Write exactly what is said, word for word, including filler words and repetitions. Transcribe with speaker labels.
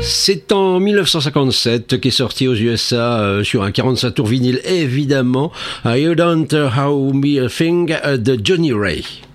Speaker 1: C'est en mille neuf cent cinquante-sept qu'est sorti aux U S A euh, sur un quarante-cinq tours vinyle évidemment, uh, You Don't How Me a Thing uh, de Johnny Ray.